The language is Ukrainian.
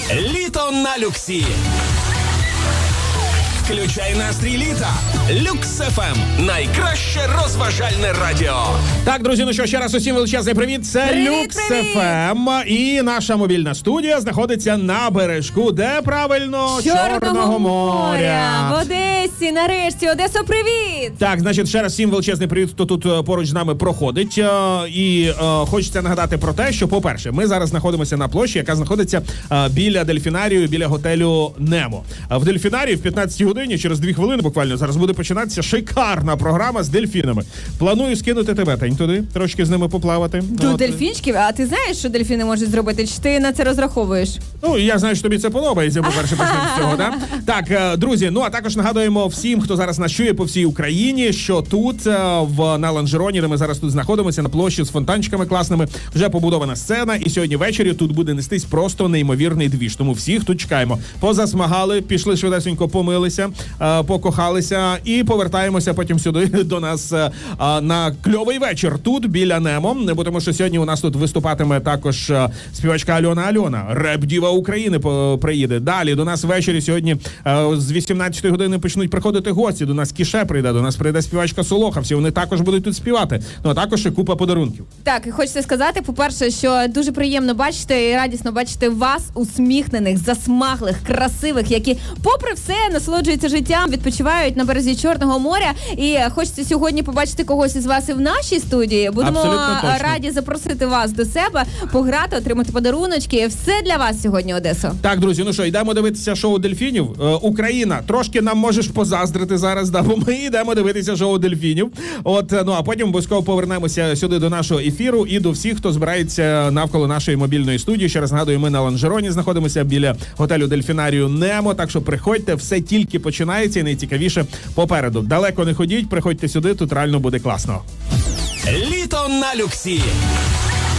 Літо на люксі. Включай настрій літа. Люкс ФМ. Найкраще розважальне радіо. Так, друзі, ну що, ще раз усім величезний привіт. Це Люкс ФМ. І наша мобільна студія знаходиться на бережку, де правильно? Чорного моря. В Одесі, нарешті. Одесо, привіт! Так, значить, ще раз всім величезний привіт, хто тут поруч з нами проходить. І хочеться нагадати про те, що, по-перше, ми зараз знаходимося на площі, яка знаходиться біля дельфінарію, біля готелю Немо. В дельфінарії в 15 годині, через 2 хвилини буквально, зараз буде починатися шикарна програма з дельфінами. Планую скинути тебе, Тень, туди, трошки з ними поплавати. До дельфінчиків? А ти знаєш, що дельфіни можуть зробити? Чи ти на це розраховуєш? Ну, я знаю, що тобі це подобається, по-перше, почнемо з цього, да? Так, друзі, ну, а також нагадуємо всім, хто зараз нас чує по всій Україні, що тут, на Ланжероні, де ми зараз тут знаходимося, на площі з фонтанчиками класними, вже побудована сцена, і сьогодні ввечері тут буде нестись просто неймовірний двіж. Тому всіх тут чекаємо. Позасмагали, пішли швидесенько, помилися, покохалися і повертаємося потім сюди до нас на кльовий вечір тут, біля Немо, тому що сьогодні у нас тут виступатиме також співачка Альона, реп-діва України приїде. Далі до нас ввечері сьогодні з 18 години почнуть приходити гості. До нас Кіше прийде, до нас прийде співачка Солоха. Всі вони також будуть тут співати. Ну, а також і купа подарунків. Так, і хочеться сказати, по-перше, що дуже приємно бачити і радісно бачити вас, усміхнених, засмаглих, красивих, які, попри все, насолоджуються життям, відпочивають на березі Чорного моря. І хочеться сьогодні побачити когось із вас і в нашій студії. Будемо раді запросити вас до себе, пограти, отримати подаруночки. Все для вас сьогодні, Одесо. Так, друзі, ну що, йдемо дивитися шоу дельфінів. Україна, трошки нам можеш позаздрити зараз, да, бо ми йдемо дивитися шоу дельфінів. От, ну, а потім обов'язково повернемося сюди до нашого ефіру і до всіх, хто збирається навколо нашої мобільної студії. Ще раз нагадую, ми на Ланжероні знаходимося біля готелю Дельфінарію Немо, так що приходьте, все тільки починається і найцікавіше попереду. Далеко не ходіть, приходьте сюди, тут реально буде класно. Літо на люксі.